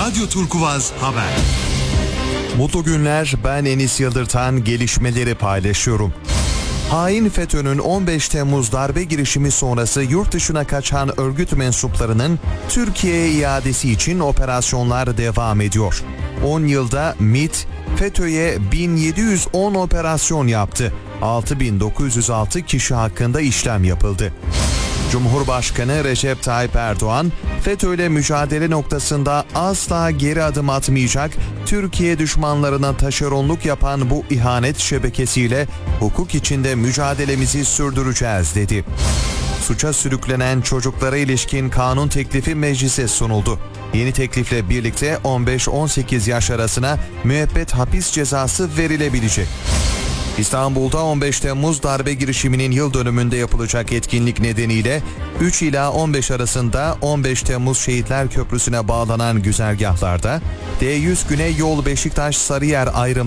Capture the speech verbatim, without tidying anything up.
Radyo Turkuvaz Haber. Mutlu günler, ben Enis Yıldırtan, gelişmeleri paylaşıyorum. Hain FETÖ'nün on beş Temmuz darbe girişimi sonrası yurt dışına kaçan örgüt mensuplarının Türkiye'ye iadesi için operasyonlar devam ediyor. on yılda MİT, FETÖ'ye bin yedi yüz on operasyon yaptı. altı bin dokuz yüz altı kişi hakkında işlem yapıldı. Cumhurbaşkanı Recep Tayyip Erdoğan, FETÖ'yle mücadele noktasında asla geri adım atmayacak, Türkiye düşmanlarına taşeronluk yapan bu ihanet şebekesiyle hukuk içinde mücadelemizi sürdüreceğiz dedi. Suça sürüklenen çocuklara ilişkin kanun teklifi meclise sunuldu. Yeni teklifle birlikte on beş on sekiz yaş arasına müebbet hapis cezası verilebilecek. İstanbul'da on beş Temmuz darbe girişiminin yıl dönümünde yapılacak etkinlik nedeniyle üç ila on beş arasında on beş Temmuz Şehitler Köprüsü'ne bağlanan güzergahlarda D yüz Güney Yol Beşiktaş Sarıyer ayrımı